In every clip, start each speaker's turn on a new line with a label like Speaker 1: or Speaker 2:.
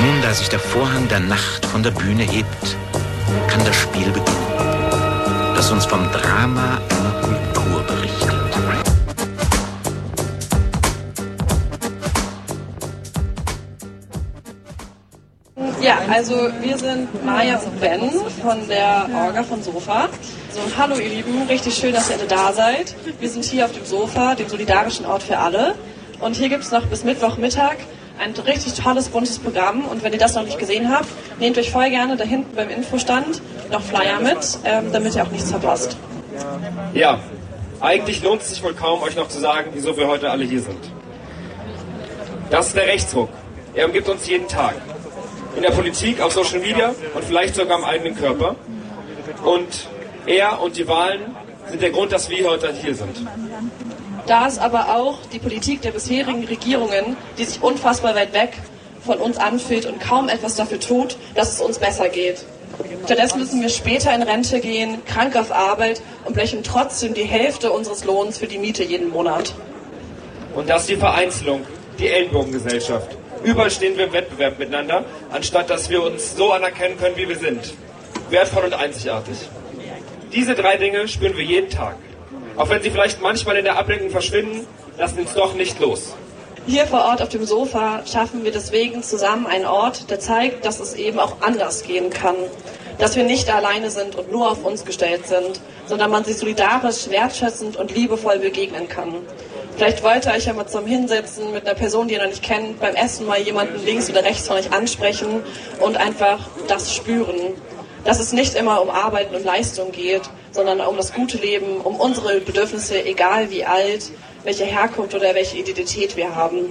Speaker 1: Nun, da sich der Vorhang der Nacht von der Bühne hebt, kann das Spiel beginnen, das uns vom Drama einer Kultur berichtet.
Speaker 2: Ja, also wir sind Maja und Ben von der Orga von Sofa. So, hallo ihr Lieben, richtig schön, dass ihr alle da seid. Wir sind hier auf dem Sofa, dem solidarischen Ort für alle. Und hier gibt es noch bis Mittwochmittag ein richtig tolles, buntes Programm. Und wenn ihr das noch nicht gesehen habt, nehmt euch voll gerne da hinten beim Infostand noch Flyer mit, damit ihr auch nichts verpasst.
Speaker 3: Ja, eigentlich lohnt es sich wohl kaum, euch noch zu sagen, wieso wir heute alle hier sind. Das ist der Rechtsruck. Er umgibt uns jeden Tag. In der Politik, auf Social Media und vielleicht sogar am eigenen Körper. Und er und die Wahlen sind der Grund, dass wir heute hier sind.
Speaker 2: Da ist aber auch die Politik der bisherigen Regierungen, die sich unfassbar weit weg von uns anfühlt und kaum etwas dafür tut, dass es uns besser geht. Stattdessen müssen wir später in Rente gehen, krank auf Arbeit und blechen trotzdem die Hälfte unseres Lohns für die Miete jeden Monat.
Speaker 3: Und das ist die Vereinzelung, die Ellenbogengesellschaft. Überall stehen wir im Wettbewerb miteinander, anstatt dass wir uns so anerkennen können, wie wir sind. Wertvoll und einzigartig. Diese 3 Dinge spüren wir jeden Tag. Auch wenn sie vielleicht manchmal in der Ablenkung verschwinden, lassen uns doch nicht los.
Speaker 2: Hier vor Ort auf dem Sofa schaffen wir deswegen zusammen einen Ort, der zeigt, dass es eben auch anders gehen kann. Dass wir nicht alleine sind und nur auf uns gestellt sind, sondern man sich solidarisch, wertschätzend und liebevoll begegnen kann. Vielleicht wollt ihr euch ja mal zum Hinsetzen mit einer Person, die ihr noch nicht kennt, beim Essen mal jemanden links oder rechts von euch ansprechen und einfach das spüren. Dass es nicht immer um Arbeit und Leistung geht, sondern um das gute Leben, um unsere Bedürfnisse, egal wie alt, welche Herkunft oder welche Identität wir haben.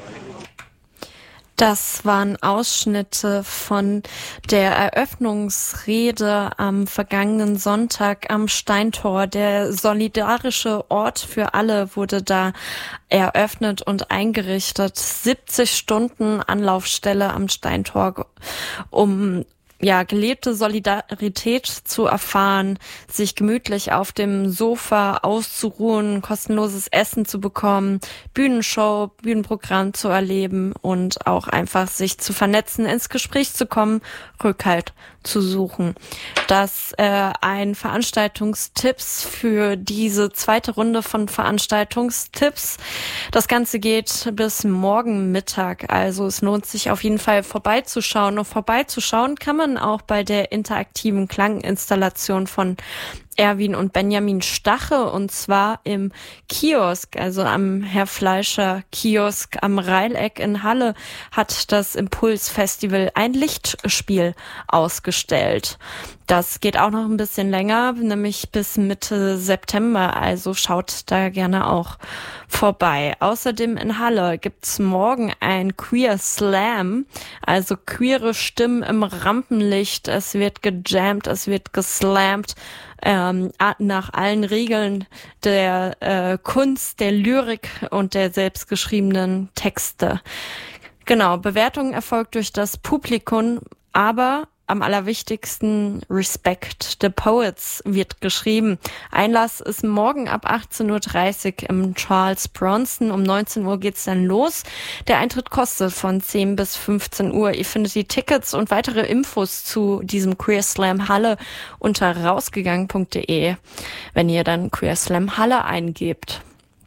Speaker 4: Das waren Ausschnitte von der Eröffnungsrede am vergangenen Sonntag am Steintor. Der solidarische Ort für alle wurde da eröffnet und eingerichtet. 70 Stunden Anlaufstelle am Steintor, um gelebte Solidarität zu erfahren, sich gemütlich auf dem Sofa auszuruhen, kostenloses Essen zu bekommen, Bühnenshow, Bühnenprogramm zu erleben und auch einfach sich zu vernetzen, ins Gespräch zu kommen, Rückhalt zu suchen. Das ein Veranstaltungstipps für diese zweite Runde von Veranstaltungstipps. Das Ganze geht bis morgen Mittag, also es lohnt sich auf jeden Fall vorbeizuschauen. Und vorbeizuschauen kann man auch bei der interaktiven Klanginstallation von Erwin und Benjamin Stache, und zwar im Kiosk, also am Herr Fleischer Kiosk am Reileck in Halle, hat das Impuls-Festival ein Lichtspiel ausgestellt. Das geht auch noch ein bisschen länger, nämlich bis Mitte September, also schaut da gerne auch vorbei. Außerdem in Halle gibt's morgen ein Queer Slam, also queere Stimmen im Rampenlicht. Es wird gejammt, es wird geslammt, nach allen Regeln der Kunst, der Lyrik und der selbstgeschriebenen Texte. Genau, Bewertung erfolgt durch das Publikum, aber am allerwichtigsten Respect the Poets wird geschrieben. Einlass ist morgen ab 18.30 Uhr im Charles Bronson. Um 19 Uhr geht's dann los. Der Eintritt kostet von 10 bis 15 Uhr. Ihr findet die Tickets und weitere Infos zu diesem Queer Slam Halle unter rausgegangen.de, wenn ihr dann Queer Slam Halle eingebt.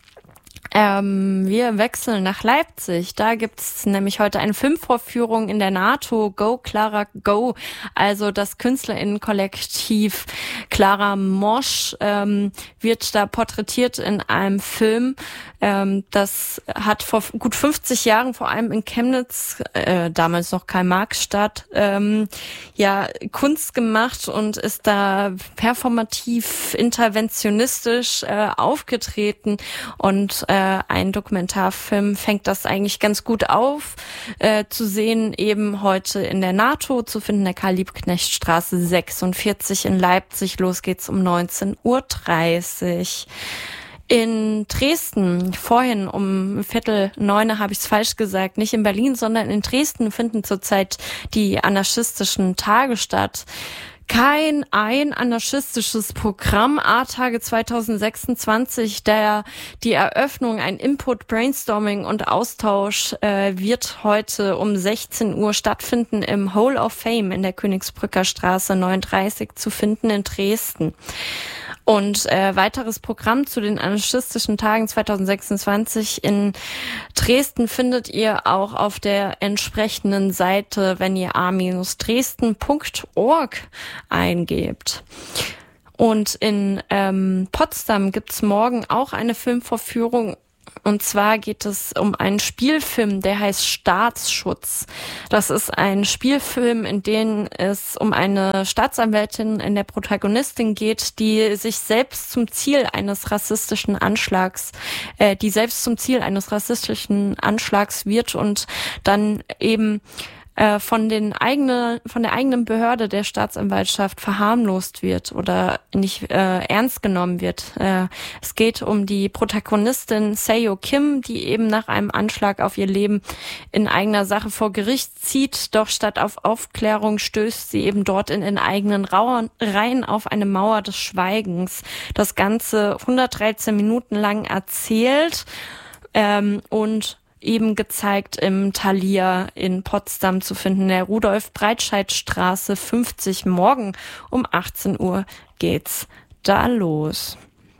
Speaker 4: Wir wechseln nach Leipzig. Da gibt's nämlich heute eine Filmvorführung in der NATO. Go, Clara, Go. Also das KünstlerInnen-Kollektiv Clara Mosch wird da porträtiert in einem Film. Das hat vor gut 50 Jahren, vor allem in Chemnitz, damals noch Karl-Marx-Stadt, Kunst gemacht und ist da performativ, interventionistisch aufgetreten. Und ein Dokumentarfilm fängt das eigentlich ganz gut auf, zu sehen eben heute in der NATO, zu finden, der Karl-Liebknecht-Straße 46 in Leipzig. Los geht's um 19.30 Uhr. In Dresden, vorhin um 8:45 habe ich es falsch gesagt, nicht in Berlin, sondern in Dresden finden zurzeit die anarchistischen Tage statt. ein anarchistisches Programm. A-Tage 2026, die Eröffnung, ein Input, Brainstorming und Austausch wird heute um 16 Uhr stattfinden im Hall of Fame in der Königsbrücker Straße 39 zu finden in Dresden. Und weiteres Programm zu den anarchistischen Tagen 2026 in Dresden findet ihr auch auf der entsprechenden Seite, wenn ihr a-dresden.org eingebt. Und in Potsdam gibt's morgen auch eine Filmvorführung. Und zwar geht es um einen Spielfilm, der heißt Staatsschutz. Das ist ein Spielfilm, in dem es um eine Staatsanwältin in der Protagonistin geht, die selbst zum Ziel eines rassistischen Anschlags wird und dann eben von der eigenen Behörde der Staatsanwaltschaft verharmlost wird oder nicht ernst genommen wird. Es geht um die Protagonistin Seo Kim, die eben nach einem Anschlag auf ihr Leben in eigener Sache vor Gericht zieht, doch statt auf Aufklärung stößt sie eben dort in den eigenen Reihen auf eine Mauer des Schweigens. Das Ganze 113 Minuten lang erzählt und eben gezeigt im Thalia in Potsdam zu finden, der Rudolf-Breitscheid-Straße 50. Morgen um 18 Uhr geht's da los.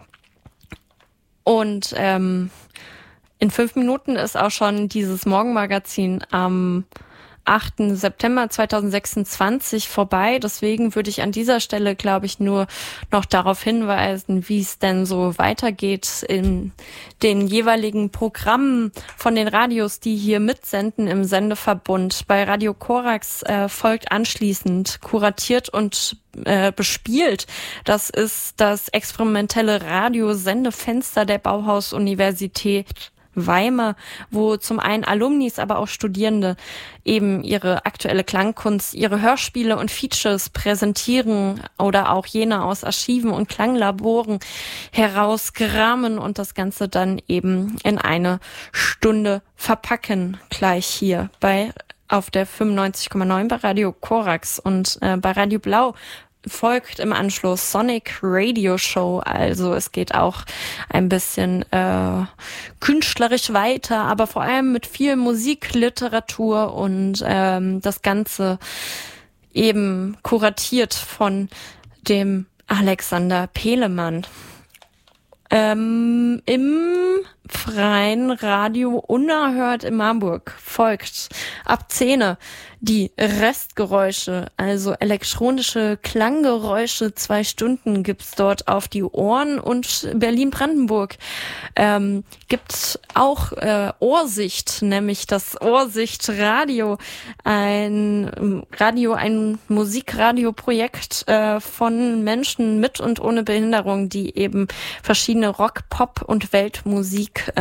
Speaker 4: Und in 5 Minuten ist auch schon dieses Morgenmagazin am 8. September 2026 vorbei. Deswegen würde ich an dieser Stelle, glaube ich, nur noch darauf hinweisen, wie es denn so weitergeht in den jeweiligen Programmen von den Radios, die hier mitsenden im Sendeverbund. Bei Radio Korax folgt anschließend kuratiert und bespielt. Das ist das experimentelle Radiosendefenster der Bauhaus-Universität Weimar, wo zum einen Alumnis, aber auch Studierende eben ihre aktuelle Klangkunst, ihre Hörspiele und Features präsentieren oder auch jene aus Archiven und Klanglaboren herauskramen und das Ganze dann eben in eine Stunde verpacken, gleich hier auf der 95,9 bei Radio Korax und bei Radio Blau folgt im Anschluss Sonic Radio Show, also es geht auch ein bisschen künstlerisch weiter, aber vor allem mit viel Musik, Literatur und das Ganze eben kuratiert von dem Alexander Pelemann. Im freien Radio Unerhört in Marburg folgt ab 10 die Restgeräusche, also elektronische Klanggeräusche, 2 Stunden gibt's dort auf die Ohren und Berlin-Brandenburg gibt auch Ohrsicht, nämlich das Ohrsicht-Radio, ein Musikradioprojekt von Menschen mit und ohne Behinderung, die eben verschiedene Rock-, Pop- und Weltmusik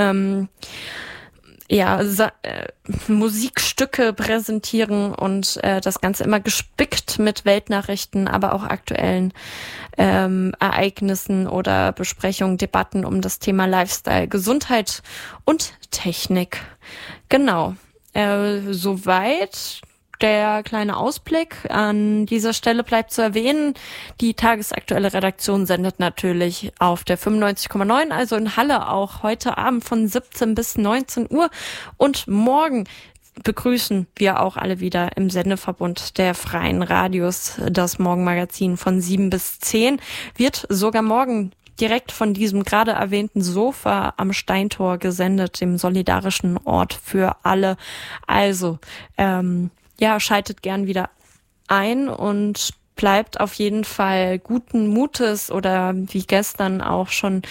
Speaker 4: Musikstücke präsentieren und das Ganze immer gespickt mit Weltnachrichten, aber auch aktuellen Ereignissen oder Besprechungen, Debatten um das Thema Lifestyle, Gesundheit und Technik. Genau, soweit der kleine Ausblick. An dieser Stelle bleibt zu erwähnen, die tagesaktuelle Redaktion sendet natürlich auf der 95,9, also in Halle auch heute Abend von 17 bis 19 Uhr. Und morgen begrüßen wir auch alle wieder im Sendeverbund der Freien Radios. Das Morgenmagazin von 7 bis 10 wird sogar morgen direkt von diesem gerade erwähnten Sofa am Steintor gesendet, dem solidarischen Ort für alle. Also, schaltet gern wieder ein und bleibt auf jeden Fall guten Mutes oder wie gestern auch schon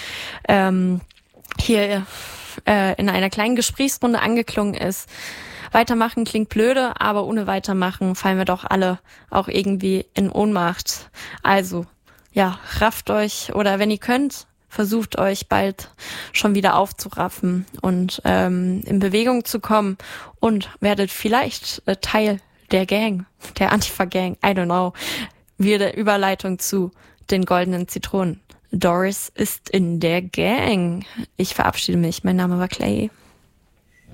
Speaker 4: hier in einer kleinen Gesprächsrunde angeklungen ist. Weitermachen klingt blöde, aber ohne Weitermachen fallen wir doch alle auch irgendwie in Ohnmacht. Also, rafft euch oder wenn ihr könnt, versucht euch bald schon wieder aufzuraffen und in Bewegung zu kommen und werdet vielleicht Teil der Gang, der Antifa-Gang, I don't know, wieder Überleitung zu den goldenen Zitronen. Doris ist in der Gang. Ich verabschiede mich. Mein Name war Clay.